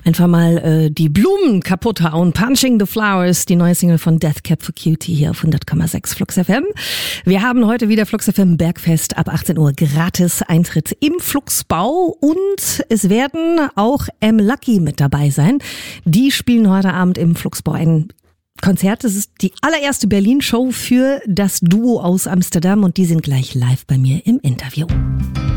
Einfach mal die Blumen kaputt hauen. Punching the Flowers, die neue Single von Death Cab for Cutie hier auf 100,6 Flux FM. Wir haben heute wieder Flux FM Bergfest ab 18 Uhr. Gratis Eintritt im Fluxbau und es werden auch M-Lucky mit dabei sein. Die spielen heute Abend im Fluxbau ein Konzert. Das ist die allererste Berlin-Show für das Duo aus Amsterdam und die sind gleich live bei mir im Interview.